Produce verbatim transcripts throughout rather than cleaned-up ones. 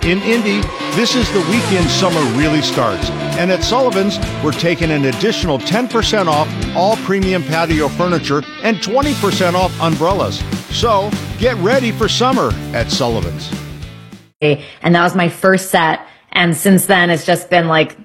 In Indy, this is the weekend summer really starts. And at Sullivan's, we're taking an additional ten percent off all premium patio furniture and twenty percent off umbrellas. So get ready for summer at Sullivan's. And that was my first set. And since then, it's just been like,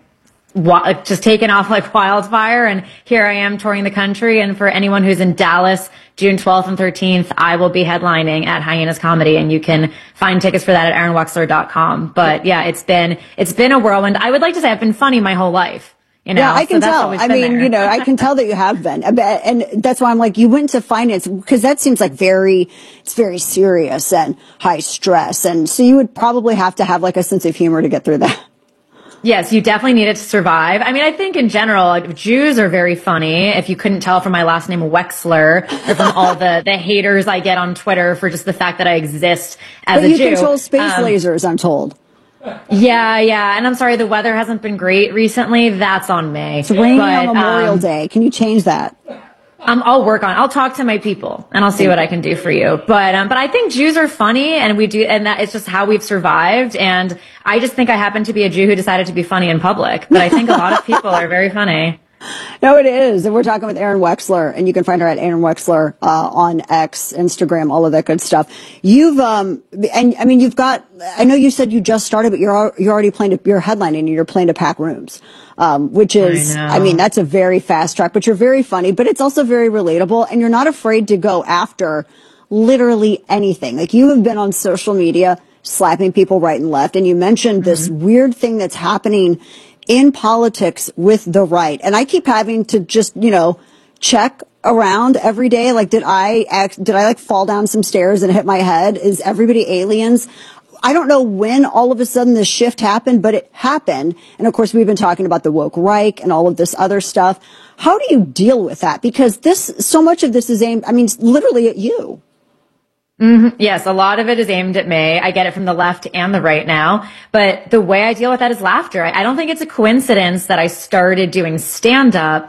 just taken off like wildfire. And here I am touring the country. And for anyone who's in Dallas, June twelfth and thirteenth, I will be headlining at Hyenas Comedy, and you can find tickets for that at aaron wexler dot com. But yeah, it's been, it's been a whirlwind. I would like to say I've been funny my whole life. You know, yeah, I can so tell. I mean, there. you know, I can tell that you have been. And that's why I'm like, you went to finance because that seems like very, it's very serious and high stress. And so you would probably have to have like a sense of humor to get through that. Yes, you definitely need it to survive. I mean, I think in general, like, Jews are very funny. If you couldn't tell from my last name, Wexler, or from all the, the haters I get on Twitter for just the fact that I exist as but a you Jew. You control space um, lasers, I'm told. Yeah, yeah. And I'm sorry, the weather hasn't been great recently. That's on me. It's raining but, on Memorial um, Day. Can you change that? Um, I'll work on it. I'll talk to my people and I'll see what I can do for you. But, um, but I think Jews are funny, and we do, and that it's just how we've survived. And I just think I happen to be a Jew who decided to be funny in public. But I think a lot of people are very funny. No, it is. And we're talking with Erin Wexler, and you can find her at Erin Wexler, uh, on X, Instagram, all of that good stuff. You've, um, and I mean, you've got, I know you said you just started, but you're, you're already playing to, you're headlining and you're playing to pack rooms, um, which is, I, I mean, that's a very fast track, but you're very funny, but it's also very relatable, and you're not afraid to go after literally anything. Like, you have been on social media slapping people right and left, and you mentioned mm-hmm. this weird thing that's happening in politics with the right. And I keep having to just, you know, check around every day. Like, did I act, did I like fall down some stairs and hit my head? Is everybody aliens? I don't know when all of a sudden this shift happened, but it happened. And of course, we've been talking about the woke Reich and all of this other stuff. How do you deal with that? Because this, so much of this is aimed, I mean, literally at you. Mm-hmm. Yes, a lot of it is aimed at me. I get it from the left and the right now. But the way I deal with that is laughter. I, I don't think it's a coincidence that I started doing stand-up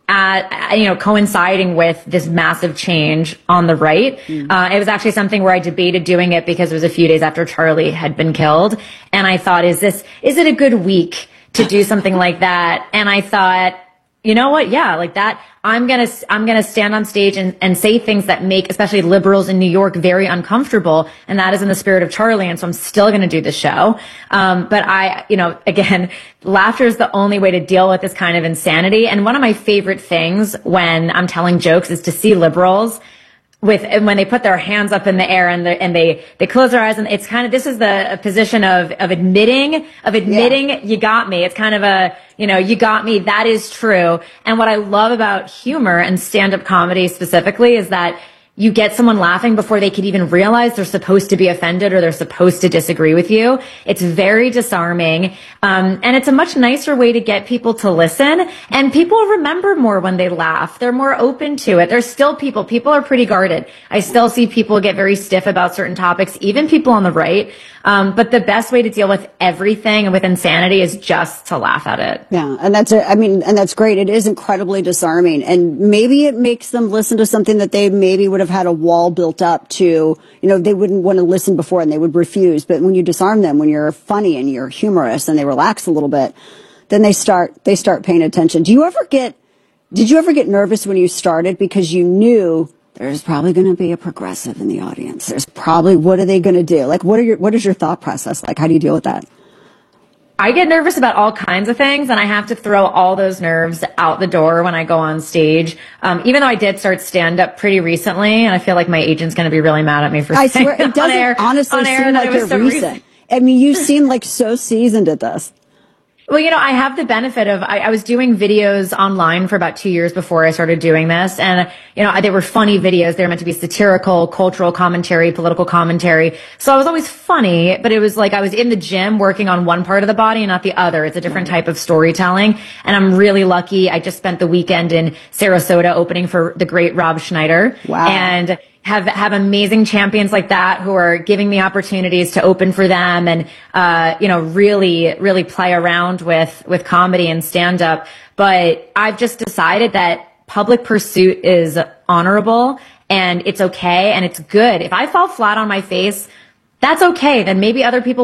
at, you know, coinciding with this massive change on the right. Mm. Uh, it was actually something where I debated doing it because it was a few days after Charlie had been killed. And I thought, is this, is it a good week to do something like that? And I thought, you know what? Yeah, like that. I'm going to, I'm going to stand on stage and, and say things that make, especially liberals in New York, very uncomfortable. And that is in the spirit of Charlie. And so I'm still going to do the show. Um, but I, you know, again, laughter is the only way to deal with this kind of insanity. And one of my favorite things when I'm telling jokes is to see liberals with, and when they put their hands up in the air and, the, and they, they close their eyes, and it's kind of, this is the position of, of admitting, of admitting yeah. you got me. It's kind of a, you know, you got me. That is true. And what I love about humor and stand-up comedy specifically is that you get someone laughing before they could even realize they're supposed to be offended or they're supposed to disagree with you. It's very disarming. Um, and it's a much nicer way to get people to listen. And people remember more when they laugh. They're more open to it. There's still people. People are pretty guarded. I still see people get very stiff about certain topics, even people on the right. Um, but the best way to deal with everything and with insanity is just to laugh at it. Yeah. And that's, a, I mean, and that's great. It is incredibly disarming. And maybe it makes them listen to something that they maybe would have had a wall built up to, you know, they wouldn't want to listen before and they would refuse. But when you disarm them, when you're funny and you're humorous and they relax a little bit, then they start, they start paying attention. Do you ever get, did you ever get nervous when you started because you knew there's probably going to be a progressive in the audience? There's probably, what are they going to do? Like, what are your, what is your thought process like? How do you deal with that? I get nervous about all kinds of things, and I have to throw all those nerves out the door when I go on stage. Um, even though I did start stand-up pretty recently, and I feel like my agent's going to be really mad at me for I saying swear, it doesn't air, honestly seem like you're so recent. recent. I mean, you seem like so seasoned at this. Well, you know, I have the benefit of, I, I was doing videos online for about two years before I started doing this. And, you know, they were funny videos. They were meant to be satirical, cultural commentary, political commentary. So I was always funny, but it was like I was in the gym working on one part of the body and not the other. It's a different type of storytelling. And I'm really lucky. I just spent the weekend in Sarasota opening for the great Rob Schneider. Wow. And have have amazing champions like that who are giving me opportunities to open for them and uh you know really really play around with with comedy and stand up. But I've just decided that public pursuit is honorable and it's okay and it's good. If I fall flat on my face, that's okay. Then maybe other people